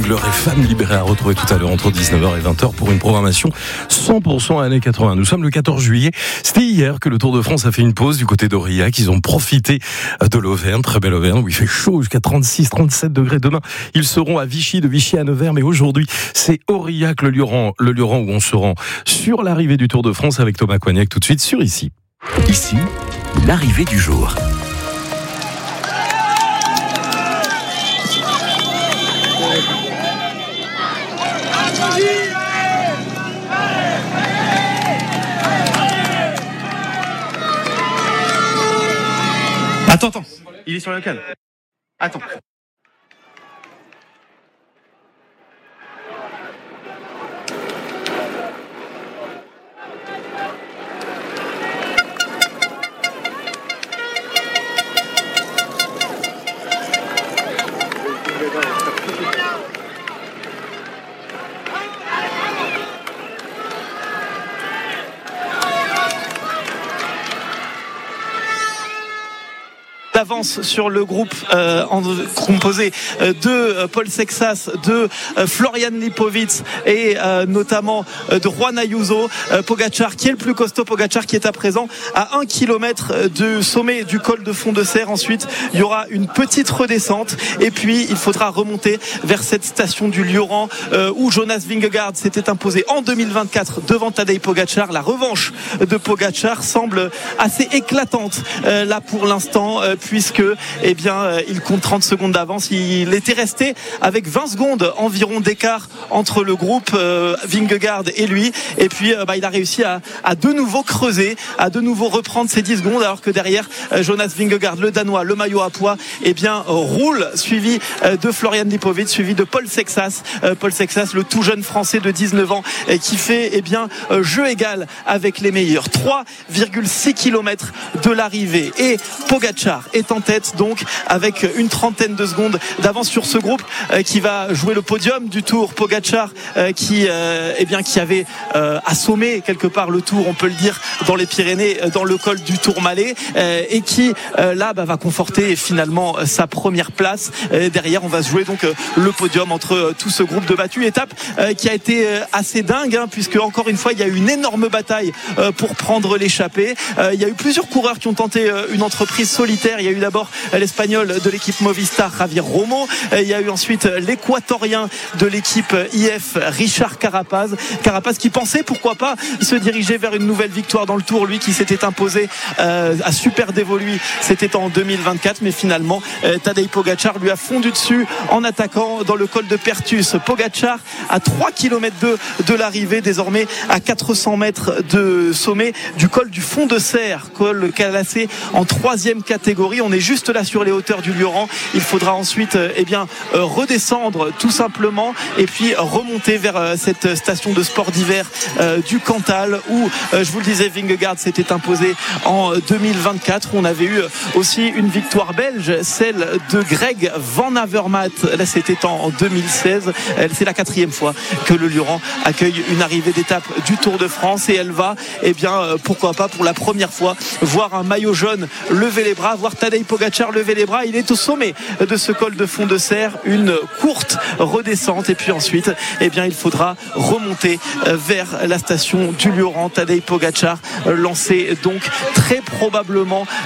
jongleurs et femmes libérées à retrouver tout à l'heure entre 19h et 20h pour une programmation 100% années 80. Nous sommes le 14 juillet. C'était hier que le Tour de France a fait une pause du côté d'Aurillac. Ils ont profité de l'Auvergne, très belle Auvergne, où il fait chaud jusqu'à 36, 37 degrés. Demain, ils seront à Vichy, de Vichy à Nevers. Mais aujourd'hui, c'est Aurillac, le Luran où on se rend sur l'arrivée du Tour de France avec Thomas Coignac tout de suite sur Ici. Ici, l'arrivée du jour. Attends, il est sur le câble. Attends. D'avance sur le groupe composé de Paul Sexas, de Florian Lipowitz et notamment de Juan Ayuso. Pogačar qui est le plus costaud, Pogačar qui est à présent à 1 km du sommet du col de Fond de Serre. Ensuite il y aura une petite redescente et puis il faudra remonter vers cette station du Lioran où Jonas Vingegaard s'était imposé en 2024 devant Tadej Pogačar. La revanche de Pogačar semble assez éclatante là pour l'instant, puisque il compte 30 secondes d'avance. Il était resté avec 20 secondes environ d'écart entre le groupe Vingegaard et lui, et puis il a réussi à de nouveau creuser, à de nouveau reprendre ses 10 secondes, alors que derrière Jonas Vingegaard, le Danois, le maillot à pois, roule, suivi de Florian Lipowitz, suivi de Paul Sexas, le tout jeune français de 19 ans qui fait jeu égal avec les meilleurs. 3,6 km de l'arrivée et Pogačar est en tête donc avec une trentaine de secondes d'avance sur ce groupe qui va jouer le podium du Tour. Pogačar qui avait assommé quelque part le Tour, on peut le dire, dans les Pyrénées, dans le col du Tourmalet, et qui va conforter finalement sa première place. Derrière on va se jouer donc le podium entre tout ce groupe de battus. Étape qui a été assez dingue, puisque encore une fois il y a eu une énorme bataille pour prendre l'échappée. Il y a eu plusieurs coureurs qui ont tenté une entreprise solitaire. Il y a eu d'abord l'Espagnol de l'équipe Movistar, Javier Romo. Il y a eu ensuite l'Équatorien de l'équipe IF, Richard Carapaz qui pensait pourquoi pas se diriger vers une nouvelle victoire dans le Tour, lui qui s'était imposé à Super Dévolu, c'était en 2024, mais finalement Tadej Pogačar lui a fondu dessus en attaquant dans le col de Pertus. Pogačar à 3 km de l'arrivée, désormais à 400 mètres de sommet du col du Fond de Serre, col classé en 3e catégorie. On est juste là sur les hauteurs du Lioran. Il faudra ensuite redescendre tout simplement et puis remonter vers cette station de sport d'hiver du Cantal, où je vous le disais, Vingegaard s'était imposé en 2024. On avait eu aussi une victoire belge, celle de Greg Van Avermaet. Là c'était en 2016. C'est la 4e fois que le Lioran accueille une arrivée d'étape du Tour de France, et elle va pourquoi pas pour la première fois voir un maillot jaune lever les bras, voir Tadej Pogačar lever les bras. Il est au sommet de ce col de Fond de Serre, une courte redescente, et puis ensuite il faudra remonter vers la station du Lioran. Tadej Pogačar lancé donc très probablement